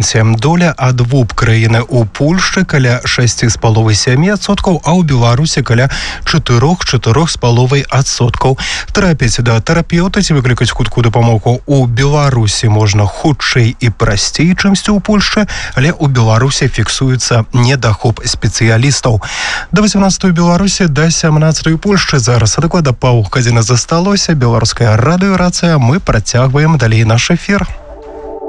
пенсія. Доля адвуп краіны ў Польшчы каля 6,5-7%, а ў Беларусі каля 4,5%. Трапіць да тэрапеўта ці выклікаць хуткую дапамогу ў Беларусі можна хутчэй і прасцей, чымсьці ў Польшчы, але ў Беларусі фіксуецца недахоп спецыялістаў. Да 18-й Беларусі, да 17-й Польшчы. Зараз адакладна паўгадзіны засталося. Беларуская радыёрацыя. Мы працягваем далей наш эфір.